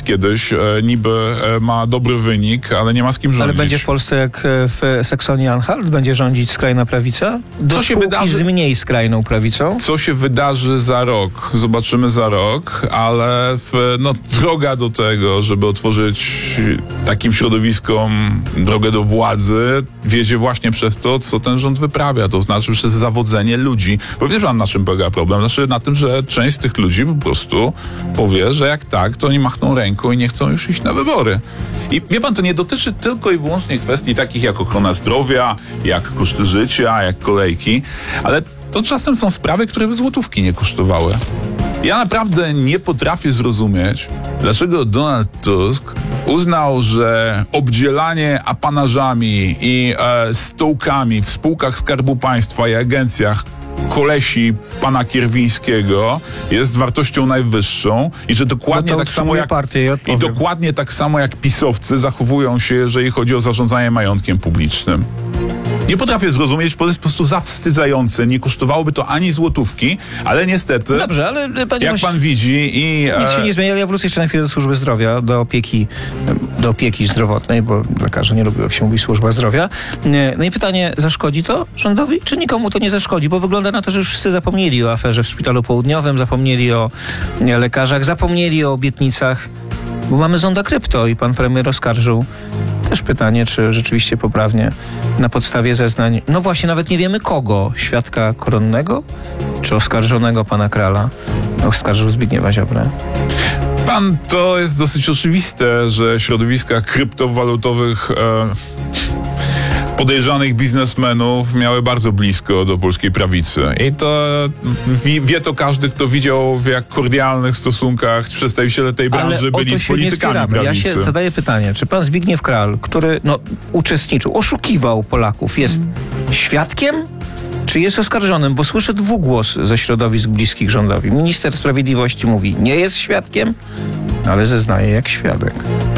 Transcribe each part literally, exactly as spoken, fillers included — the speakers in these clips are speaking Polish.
kiedyś, e, niby e, ma dobry wynik, ale nie ma z kim rządzić. Ale będzie w Polsce jak w Saksonii-Anhalt? Będzie rządzić skrajna prawica? Do Co się wydarzy z mniej skrajną prawicą? Co się wydarzy za rok? Zobaczymy za rok, ale w, no, droga do tego, żeby otworzyć takim środowiskom drogę do władzy, wiedzie właśnie przez to, co ten rząd wyprawia, to znaczy przez zawodzenie ludzi. Bo wiesz pan, na czym polega problem? Znaczy na tym, że część z tych ludzi po prostu powie, że jak tak, to oni machną ręką i nie chcą już iść na wybory. I wie pan, to nie dotyczy tylko i wyłącznie kwestii takich jak ochrona zdrowia, jak koszty życia, jak kolejki, ale to czasem są sprawy, które by złotówki nie kosztowały. Ja naprawdę nie potrafię zrozumieć, dlaczego Donald Tusk uznał, że obdzielanie apanażami i e, stołkami w spółkach Skarbu Państwa i agencjach kolesi pana Kierwińskiego jest wartością najwyższą i że dokładnie no tak samo jak i dokładnie tak samo jak pisowcy zachowują się, jeżeli chodzi o zarządzanie majątkiem publicznym. Nie potrafię zrozumieć, bo to jest po prostu zawstydzające. Nie kosztowałoby to ani złotówki, ale niestety, dobrze, ale panie jak właśnie, pan widzi i... Nic się nie zmienia. Ja wrócę jeszcze na chwilę do służby zdrowia, do opieki, do opieki zdrowotnej, bo lekarze nie lubią, jak się mówi służba zdrowia. No i pytanie, zaszkodzi to rządowi, czy nikomu to nie zaszkodzi? Bo wygląda na to, że już wszyscy zapomnieli o aferze w Szpitalu Południowym, zapomnieli o lekarzach, zapomnieli o obietnicach, bo mamy zonda krypto i pan premier oskarżył. Też pytanie, czy rzeczywiście poprawnie na podstawie zeznań, no właśnie, nawet nie wiemy kogo, świadka koronnego, czy oskarżonego pana Krala, oskarżył Zbigniewa Ziobrę. Pan, to jest dosyć oczywiste, że środowiska kryptowalutowych e, podejrzanych biznesmenów miały bardzo blisko do polskiej prawicy. I to wie, wie to każdy, kto widział, w jak kordialnych stosunkach przedstawiciele tej branży Ale byli z politykami prawicy. Ja się zadaję pytanie, czy pan Zbigniew Kral, który no, uczestniczył, oszukiwał Polaków, jest hmm. świadkiem? Czy jest oskarżonym? Bo słyszę dwugłos ze środowisk bliskich rządowi. Minister Sprawiedliwości mówi, nie jest świadkiem, ale zeznaje jak świadek.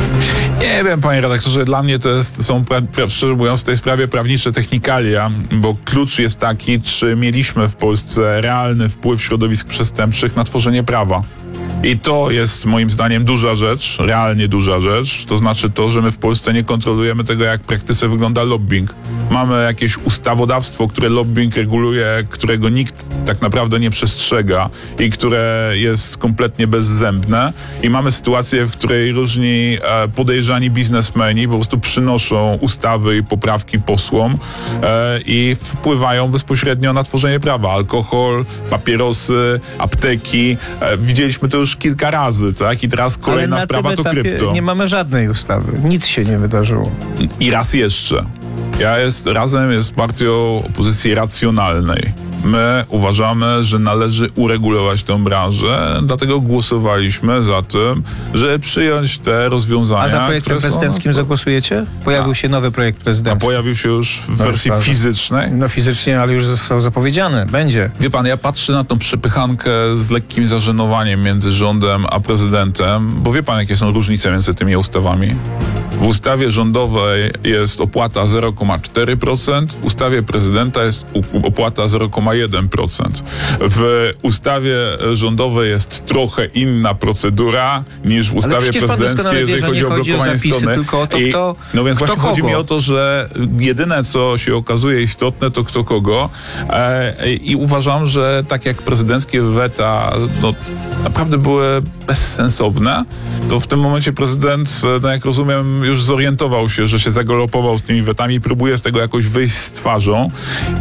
Nie wiem, panie redaktorze, dla mnie to jest, są, pra, pra, szczerze mówiąc, w tej sprawie prawnicze technikalia, bo klucz jest taki, czy mieliśmy w Polsce realny wpływ środowisk przestępczych na tworzenie prawa. I to jest moim zdaniem duża rzecz, realnie duża rzecz, to znaczy to, że my w Polsce nie kontrolujemy tego, jak w praktyce wygląda lobbying. Mamy jakieś ustawodawstwo, które lobbying reguluje, którego nikt tak naprawdę nie przestrzega i które jest kompletnie bezzębne, i mamy sytuację, w której różni e, podejrzani biznesmeni po prostu przynoszą ustawy i poprawki posłom e, i wpływają bezpośrednio na tworzenie prawa. Alkohol, papierosy, apteki, e, widzieliśmy to już kilka razy, tak? I teraz kolejna Ale na sprawa tym to krypto. Nie mamy żadnej ustawy. Nic się nie wydarzyło. I raz jeszcze. Ja jest, razem jest partią opozycji racjonalnej. My uważamy, że należy uregulować tę branżę, dlatego głosowaliśmy za tym, żeby przyjąć te rozwiązania. A za projektem prezydenckim zagłosujecie? Pojawił A. się nowy projekt prezydencki. A pojawił się już w no wersji fizycznej? No fizycznie, ale już został zapowiedziany. Będzie. Wie pan, ja patrzę na tą przepychankę z lekkim zażenowaniem między rządem a prezydentem, bo wie pan, jakie są różnice między tymi ustawami? W ustawie rządowej jest opłata zero przecinek cztery procent, w ustawie prezydenta jest opłata zero przecinek jeden procent. W ustawie rządowej jest trochę inna procedura niż w ustawie prezydenckiej, jeżeli chodzi o blokowanie strony. Tylko o to, I, kto, no więc kto właśnie kogo? chodzi mi o to, że jedyne, co się okazuje istotne, to kto kogo. E, I uważam, że tak jak prezydenckie weta no, naprawdę były bezsensowne, to w tym momencie prezydent, no jak rozumiem, już zorientował się, że się zagalopował z tymi wetami i próbuje z tego jakoś wyjść z twarzą.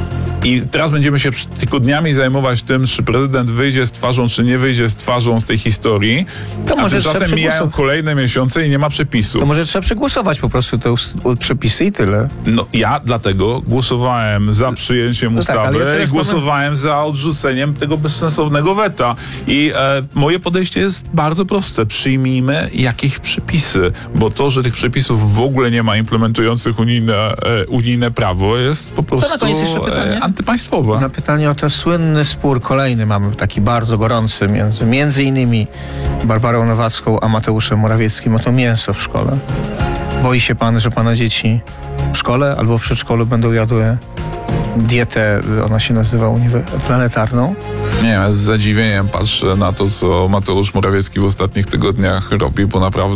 I teraz będziemy się tygodniami zajmować tym, czy prezydent wyjdzie z twarzą, czy nie wyjdzie z twarzą z tej historii. To a tymczasem mijają kolejne miesiące i nie ma przepisów. To może trzeba przegłosować po prostu te przepisy i tyle. No ja dlatego głosowałem za przyjęciem no ustawy tak, ja i głosowałem mamy... za odrzuceniem tego bezsensownego weta. I e, moje podejście jest bardzo proste. Przyjmijmy jakieś przepisy, bo to, że tych przepisów w ogóle nie ma implementujących unijne, e, unijne prawo, jest po prostu... To na koniec jeszcze pytanie. E, antypaństwowe. Na pytanie o ten słynny spór kolejny mamy taki bardzo gorący między między innymi Barbarą Nowacką a Mateuszem Morawieckim o to mięso w szkole. Boi się pan, że pana dzieci w szkole albo w przedszkolu będą jadły dietę, ona się nazywa planetarną? Nie, ja z zadziwieniem patrzę na to, co Mateusz Morawiecki w ostatnich tygodniach robi, bo naprawdę